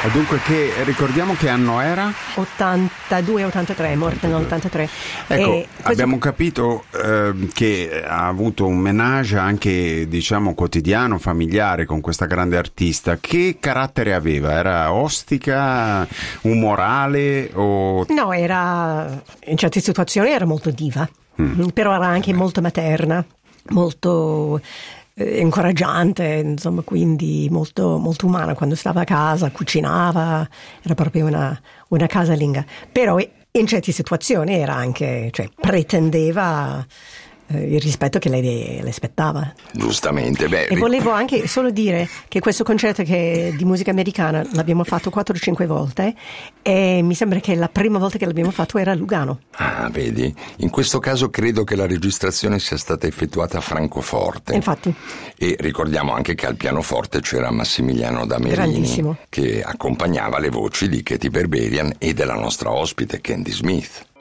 Dunque, ricordiamo che anno era? 82-83, morta nell'83. Ecco, abbiamo capito che ha avuto un ménage anche, diciamo, quotidiano, familiare con questa grande artista. Che carattere aveva? Era ostica, umorale o... No, in certe situazioni era molto diva, però era anche molto materna, molto... incoraggiante, insomma, quindi molto, molto umana. Quando stava a casa, cucinava, era proprio una casalinga. Però in certe situazioni era anche, cioè, pretendeva il rispetto che lei le aspettava. Giustamente. E volevo anche solo dire che questo concerto di musica americana l'abbiamo fatto 4 o 5 volte e mi sembra che la prima volta che l'abbiamo fatto era a Lugano. Ah, vedi? In questo caso credo che la registrazione sia stata effettuata a Francoforte. Infatti. E ricordiamo anche che al pianoforte c'era Massimiliano Damerini, che accompagnava le voci di Katy Berberian e della nostra ospite Candy Smith.